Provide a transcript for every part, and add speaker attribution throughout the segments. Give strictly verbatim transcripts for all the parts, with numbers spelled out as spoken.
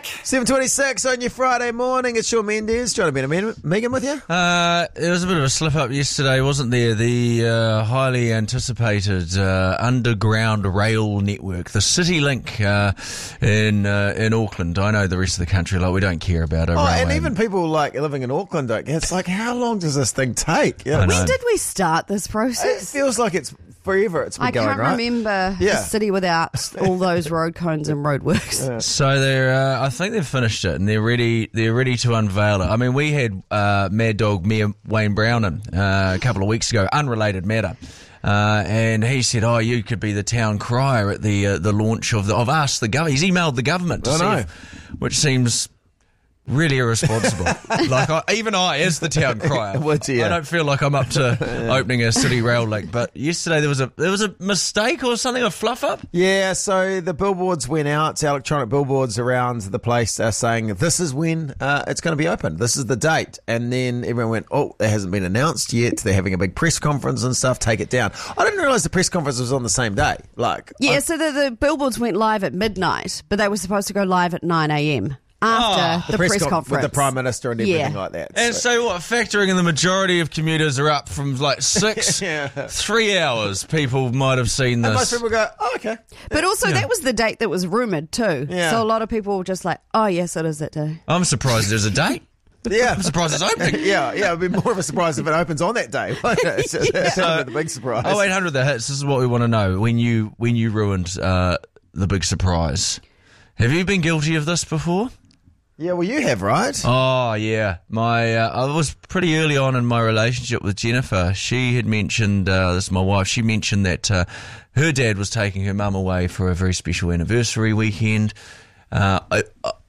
Speaker 1: seven twenty-six on your Friday morning. It's Shaun Mendes. Johnny Ben Megan with you.
Speaker 2: Uh, there was a bit of a slip-up yesterday, wasn't there? The uh, highly anticipated uh, underground rail network, the CityLink uh, in uh, in Auckland. I know the rest of the country, like, we don't care about it.
Speaker 1: Oh, and even people like living in Auckland, don't, it's like, how long does this thing take? Yeah.
Speaker 3: When did we start this process?
Speaker 1: It feels like it's forever. It's been
Speaker 3: I
Speaker 1: going,
Speaker 3: can't
Speaker 1: right?
Speaker 3: remember
Speaker 1: Yeah.
Speaker 3: a city without all those road cones and roadworks.
Speaker 1: Yeah.
Speaker 2: So they're, uh, I think they've finished it and they're ready. They're ready to unveil it. I mean, we had uh, Mad Dog Mayor Wayne Brown in uh, a couple of weeks ago, unrelated matter, uh, and he said, "Oh, you could be the town crier at the uh, the launch of the of us, the government." He's emailed the government, to
Speaker 1: I
Speaker 2: see
Speaker 1: know.
Speaker 2: if, which seems really irresponsible. Like, I, even I, as the town crier,
Speaker 1: Would you?
Speaker 2: I don't feel like I'm up to opening a city rail link. But yesterday there was a there was a mistake or something, a fluff up.
Speaker 1: Yeah, so the billboards went out, electronic billboards around the place uh, saying this is when uh, it's going to be open. This is the date. And then everyone went, oh, it hasn't been announced yet. They're having a big press conference and stuff. Take it down. I didn't realise the press conference was on the same day. Like,
Speaker 3: Yeah,
Speaker 1: I-
Speaker 3: so the, the billboards went live at midnight, but they were supposed to go live at nine a.m. after the, press,
Speaker 1: con-
Speaker 3: conference.
Speaker 1: with the Prime Minister and everything
Speaker 3: Yeah.
Speaker 1: like that.
Speaker 2: And
Speaker 1: So-
Speaker 2: so what, factoring in the majority of commuters are up from like six,
Speaker 1: Yeah.
Speaker 2: three hours, people might have seen
Speaker 1: and
Speaker 2: this.
Speaker 1: most people go, oh, okay.
Speaker 3: But also, that was the date that was rumoured too.
Speaker 1: Yeah.
Speaker 3: So a lot of people were just like, oh, yes, it is that day.
Speaker 2: I'm surprised there's a date.
Speaker 1: Yeah.
Speaker 2: I'm surprised it's opening.
Speaker 1: Yeah, yeah, it'd be more of a surprise if it opens on that day. Won't it? It's just- That's
Speaker 2: So-
Speaker 1: the big surprise.
Speaker 2: Oh, eight hundred the hits, this is what we want to know. When you, when you ruined uh, the big surprise, have you been guilty of this before?
Speaker 1: Yeah, well, you have, right?
Speaker 2: Oh, yeah. My uh, I was pretty early on in my relationship with Jennifer. She had mentioned, uh, this is my wife, she mentioned that uh, her dad was taking her mum away for a very special anniversary weekend. Uh, I,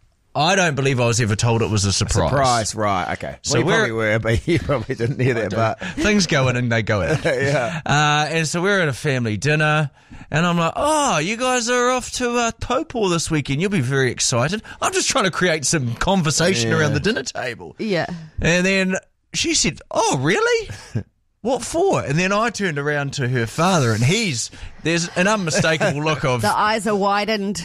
Speaker 2: I don't believe I was ever told it was a surprise.
Speaker 1: Surprise, right, okay.
Speaker 2: So
Speaker 1: So well, you
Speaker 2: we're-
Speaker 1: probably were, but you probably didn't hear that, but...
Speaker 2: Things go in and they go out.
Speaker 1: Yeah.
Speaker 2: Uh, and so we're at a family dinner, and I'm like, oh, you guys are off to uh, Taupo this weekend. You'll be very excited. I'm just trying to create some conversation
Speaker 1: Yeah.
Speaker 2: around the dinner table.
Speaker 3: Yeah.
Speaker 2: And then she said, oh, really? What for? And then I turned around to her father, and he's, there's an unmistakable look of
Speaker 3: The eyes are widened.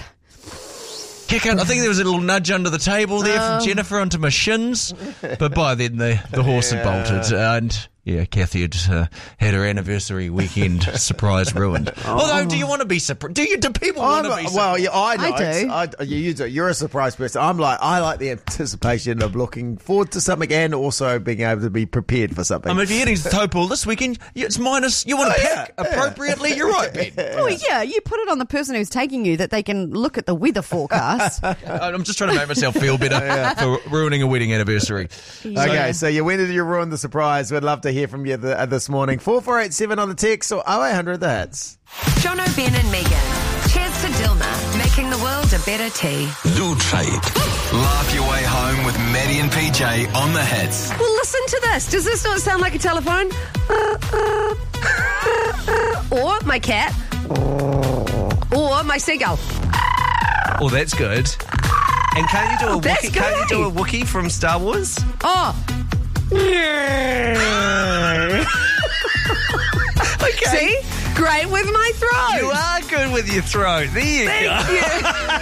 Speaker 2: kick out. I think there was a little nudge under the table there from Jennifer onto my shins. But by then the, the horse had bolted. And yeah, Kathy had uh, had her anniversary weekend surprise ruined. Although, do you want to be surprised? Do you? Do people want
Speaker 1: I'm,
Speaker 2: to be surprised?
Speaker 1: well, yeah, I know.
Speaker 3: I do.
Speaker 1: It's- I, you, you do. You're a surprise person. I'm like, I like the anticipation of looking forward to something and also being able to be prepared for something.
Speaker 2: I mean, if you're heading to Taupo this weekend, it's minus. You want to
Speaker 1: Oh,
Speaker 2: pick
Speaker 1: yeah, yeah.
Speaker 2: appropriately. You're right, Ben.
Speaker 3: Oh, yeah, you put it on the person who's taking you that they can look at the weather forecast.
Speaker 2: I'm just trying to make myself feel better for ruining a wedding anniversary.
Speaker 1: Okay, so you when did you ruin the surprise? We'd love to hear from you the, uh, this morning. four four eight seven on the text or oh eight hundred the hits.
Speaker 4: Jono, Ben and Megan. Cheers to Dilma, making the world a better tea.
Speaker 5: Lou Trade. Laugh your way home with Maddie and P J on the hits.
Speaker 6: Well, listen to this. Does this not sound like a telephone? Or my cat. Or my seagull.
Speaker 7: Oh, that's good. And can't you do a
Speaker 6: That's
Speaker 7: Wookiee? Can't you do a
Speaker 6: good.
Speaker 7: Wookiee from Star Wars?
Speaker 6: Oh.
Speaker 7: Okay.
Speaker 6: See? Great with my throat.
Speaker 7: You are good with your throat. There you
Speaker 6: Thank
Speaker 7: go.
Speaker 6: you.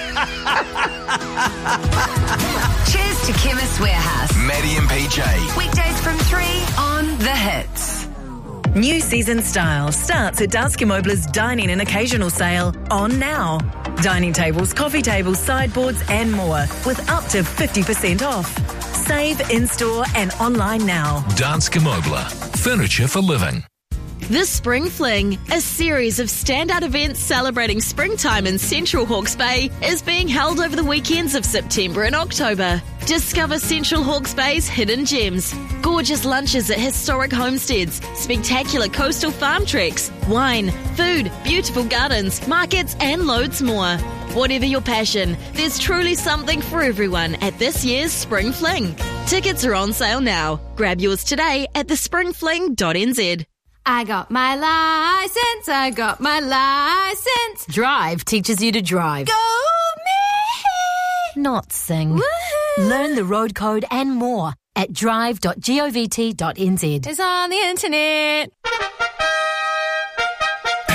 Speaker 4: Cheers to Chemist Warehouse.
Speaker 5: Maddie and P J.
Speaker 4: Weekdays from three on The Hits.
Speaker 8: New season style starts at Danske Møbler's Dining and Occasional Sale on now. Dining tables, coffee tables, sideboards and more with up to fifty percent off. Save in-store and online now.
Speaker 9: Danske Møbler. Furniture for living.
Speaker 10: The Spring Fling, a series of standout events celebrating springtime in Central Hawke's Bay, is being held over the weekends of September and October. Discover Central Hawke's Bay's hidden gems, gorgeous lunches at historic homesteads, spectacular coastal farm treks, wine, food, beautiful gardens, markets and loads more. Whatever your passion, there's truly something for everyone at this year's Spring Fling. Tickets are on sale now. Grab yours today at the spring fling dot n z.
Speaker 11: I got my license, I got my license.
Speaker 8: Drive teaches you to drive,
Speaker 11: Go me!
Speaker 8: not sing.
Speaker 11: Woohoo!
Speaker 8: Learn the road code and more at drive dot govt dot n z.
Speaker 11: It's on the internet.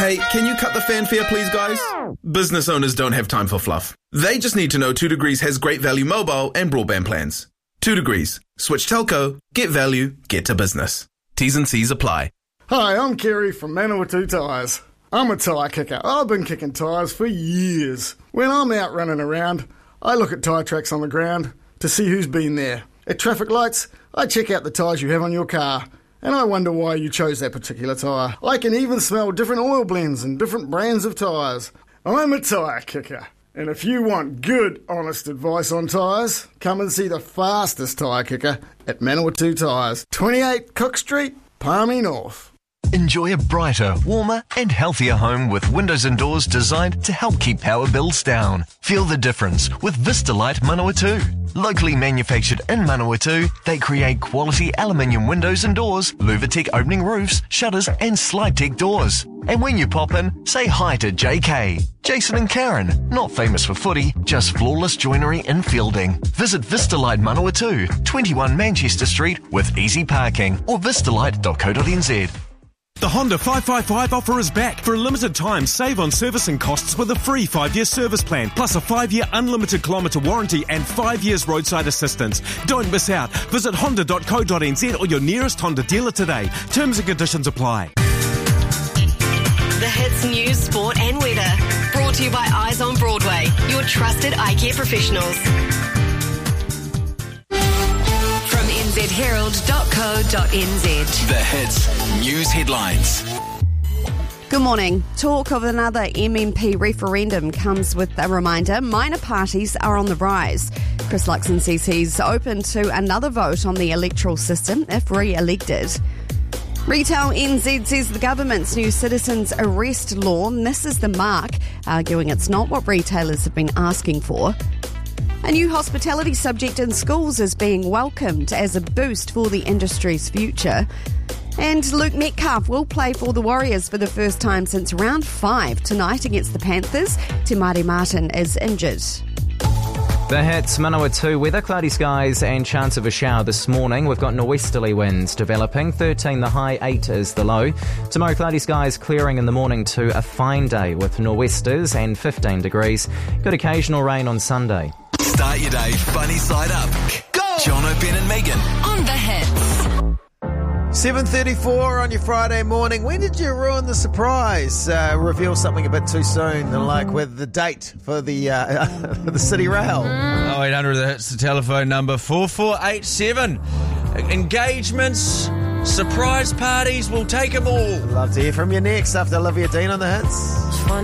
Speaker 12: Hey, can you cut the fanfare please, guys? Business owners don't have time for fluff. They just need to know two degrees has great value mobile and broadband plans. two degrees. Switch telco, get value, get to business. T's and C's apply.
Speaker 13: Hi, I'm Kerry from Manawatu Tyres. I'm a tyre kicker. I've been kicking tyres for years. When I'm out running around, I look at tyre tracks on the ground to see who's been there. At traffic lights, I check out the tyres you have on your car, and I wonder why you chose that particular tyre. I can even smell different oil blends and different brands of tyres. I'm a tyre kicker. And if you want good, honest advice on tyres, come and see the fastest tyre kicker at Manawatu Tyres, twenty-eight Cook Street, Palmy North.
Speaker 14: Enjoy a brighter, warmer and healthier home with windows and doors designed to help keep power bills down. Feel the difference with Vistalite Manawatu. Locally manufactured in Manawatu, they create quality aluminium windows and doors, Luvatec opening roofs, shutters and SlideTech doors. And when you pop in, say hi to J K, Jason and Karen, not famous for footy, just flawless joinery and fielding. Visit Vistalite Manawatu, twenty-one Manchester Street with easy parking or vistalite dot co dot n z.
Speaker 15: The Honda five five five offer is back. For a limited time, save on servicing costs with a free five-year service plan, plus a five-year unlimited kilometre warranty and five years roadside assistance. Don't miss out. Visit honda dot co dot n z or your nearest Honda dealer today. Terms and conditions apply.
Speaker 16: The hits, news, sport and weather. Brought to you by Eyes on Broadway, your trusted eye care professionals.
Speaker 4: n z herald dot co dot n z.
Speaker 5: The hits, news headlines.
Speaker 3: Good morning. Talk of another M M P referendum comes with a reminder minor parties are on the rise. Chris Luxon says he's open to another vote on the electoral system if re-elected. Retail N Z says the government's new citizens arrest law misses the mark, arguing it's not what retailers have been asking for. A new hospitality subject in schools is being welcomed as a boost for the industry's future. And Luke Metcalf will play for the Warriors for the first time since round five tonight against the Panthers. Te Maire Martin is injured.
Speaker 17: The hits, Manawatu, weather, cloudy skies and chance of a shower this morning. We've got norwesterly winds developing, thirteen the high, eight is the low. Tomorrow, cloudy skies clearing in the morning to a fine day with nor'westers and fifteen degrees. Good occasional rain on Sunday.
Speaker 5: Start your day funny side up. Go! Jono, Ben and Megan
Speaker 4: on the hits.
Speaker 1: seven thirty-four on your Friday morning. When did you ruin the surprise? Uh, reveal something a bit too soon, like with the date for the uh, for the City Rail.
Speaker 2: oh eight hundred, that's the telephone number, four four eight seven. Engagements, surprise parties, we'll take them all.
Speaker 1: Love to hear from you next after Olivia Dean on the hits.